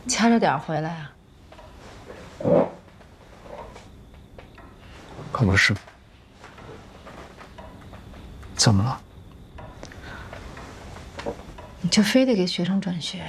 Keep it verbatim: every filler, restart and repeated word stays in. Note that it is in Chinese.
掐着点回来啊。 可不是。怎么了？ 你就非得给学生转学？